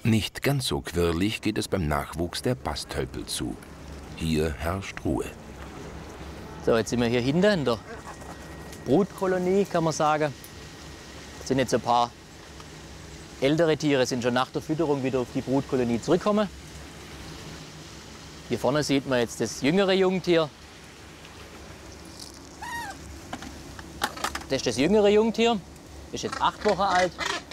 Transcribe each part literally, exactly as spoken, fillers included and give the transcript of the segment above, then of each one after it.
Nicht ganz so quirlig geht es beim Nachwuchs der Bastölpel zu. Hier herrscht Ruhe. So, jetzt sind wir hier hinten in der Brutkolonie, kann man sagen. Das sind jetzt ein paar ältere Tiere, sind schon nach der Fütterung wieder auf die Brutkolonie zurückgekommen. Hier vorne sieht man jetzt das jüngere Jungtier. Das ist das jüngere Jungtier, ist jetzt acht Wochen alt.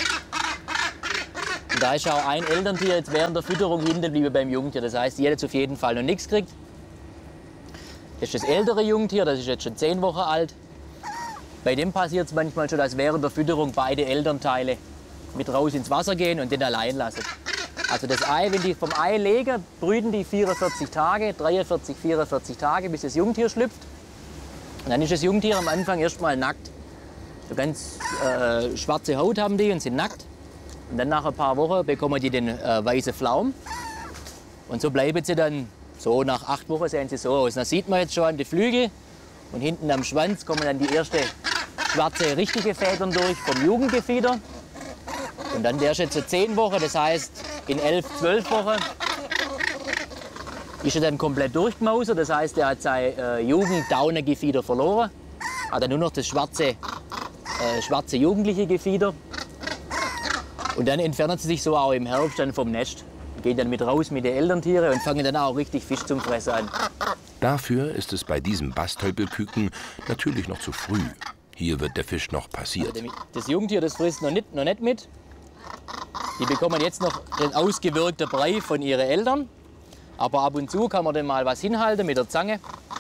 Und da ist auch ein Elterntier jetzt während der Fütterung hinten geblieben beim Jungtier. Das heißt, die hat jetzt auf jeden Fall noch nichts gekriegt. Das ist das ältere Jungtier, das ist jetzt schon zehn Wochen alt. Bei dem passiert es manchmal schon, dass während der Fütterung beide Elternteile mit raus ins Wasser gehen und den allein lassen. Also das Ei, wenn die vom Ei legen, brüten die vierundvierzig Tage, dreiundvierzig, vierundvierzig Tage, bis das Jungtier schlüpft. Und dann ist das Jungtier am Anfang erstmal nackt. So ganz äh, schwarze Haut haben die und sind nackt. Und dann nach ein paar Wochen bekommen die den äh, weißen Flaum. Und so bleiben sie dann, so nach acht Wochen sehen sie so aus. Da sieht man jetzt schon an den Flügeln und hinten am Schwanz kommen dann die ersten schwarze richtige Federn durch vom Jugendgefieder. Und dann der ist jetzt so zehn Wochen, das heißt in elf, zwölf Wochen ist er dann komplett durchgemausert. Das heißt, er hat sein äh, Jugend-Daunengefieder verloren. Hat dann nur noch das schwarze, äh, schwarze jugendliche Gefieder. Und dann entfernen sie sich so auch im Herbst dann vom Nest. Gehen dann mit raus mit den Elterntieren und fangen dann auch richtig Fisch zum Fressen an. Dafür ist es bei diesem Bastölpelküken natürlich noch zu früh. Hier wird der Fisch noch passiert. Das Jungtier, das frisst noch nicht, noch nicht mit. Die bekommen jetzt noch den ausgewürgten Brei von ihren Eltern. Aber ab und zu kann man dann mal was hinhalten mit der Zange.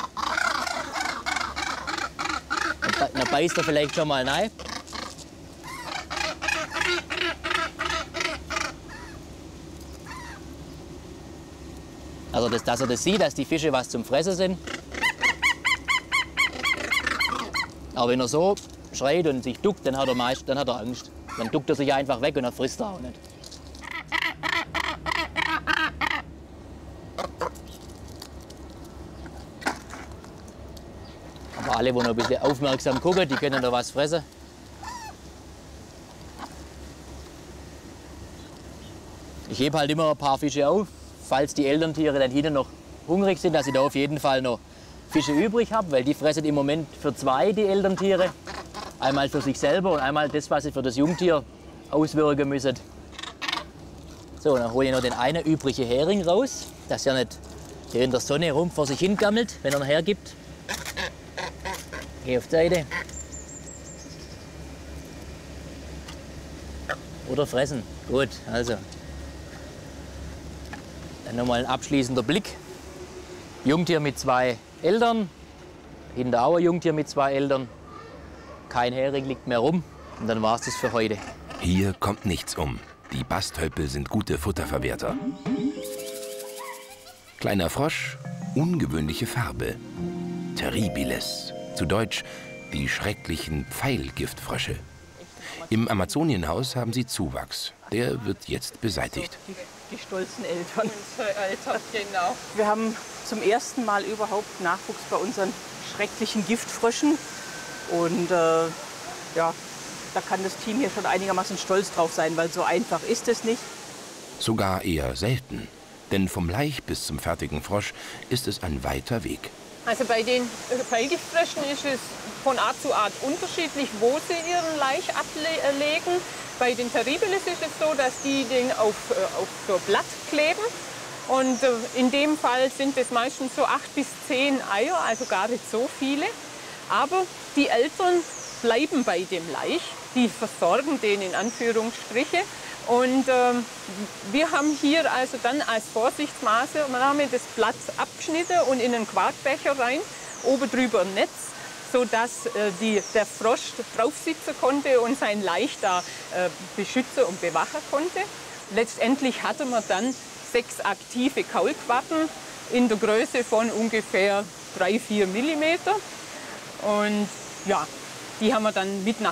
Dann beißt er vielleicht schon mal rein. Also, dass, dass er das sieht, dass die Fische was zum Fressen sind. Aber wenn er so schreit und sich duckt, dann hat er, meist, dann hat er Angst. Dann duckt er sich einfach weg und dann frisst er auch nicht. Aber alle, die noch ein bisschen aufmerksam gucken, die können da was fressen. Ich hebe halt immer ein paar Fische auf, falls die Elterntiere dann hinten noch hungrig sind, dass ich da auf jeden Fall noch Fische übrig habe, weil die fressen im Moment für zwei die Elterntiere. Einmal für sich selber und einmal das, was sie für das Jungtier auswürgen müssen. So, dann hole ich noch den einen übrigen Hering raus, dass er nicht hier in der Sonne rum vor sich hingammelt, wenn er ihn hergibt. Geh auf die Seite. Oder fressen. Gut, also. Dann nochmal ein abschließender Blick. Jungtier mit zwei Eltern. Hinten auch ein Jungtier mit zwei Eltern. Kein Hering liegt mehr rum. Und dann war es das für heute. Hier kommt nichts um. Die Bastölpel sind gute Futterverwerter. Kleiner Frosch, ungewöhnliche Farbe. Terribiles. Zu Deutsch die schrecklichen Pfeilgiftfrösche. Im Amazonienhaus haben sie Zuwachs. Der wird jetzt beseitigt. Die, die stolzen Eltern. Unsere Eltern, genau. Wir haben zum ersten Mal überhaupt Nachwuchs bei unseren schrecklichen Giftfröschen. Und äh, ja, da kann das Team hier schon einigermaßen stolz drauf sein, weil so einfach ist es nicht. Sogar eher selten. Denn vom Laich bis zum fertigen Frosch ist es ein weiter Weg. Also bei den Pfeilgiftfröschen ist es von Art zu Art unterschiedlich, wo sie ihren Laich ablegen. Bei den Terribiles ist es so, dass die den auf, auf so Blatt kleben. Und in dem Fall sind es meistens so acht bis zehn Eier, also gar nicht so viele. Aber die Eltern bleiben bei dem Laich, die versorgen den in Anführungsstriche. Und ähm, wir haben hier also dann als Vorsichtsmaßnahme das Blatt abgeschnitten und in einen Quarkbecher rein, oben drüber ein Netz, sodass äh, die, der Frosch drauf sitzen konnte und sein Laich da äh, beschützen und bewachen konnte. Letztendlich hatte man dann sechs aktive Kaulquappen in der Größe von ungefähr drei bis vier Millimeter. Und ja, die haben wir dann mit nach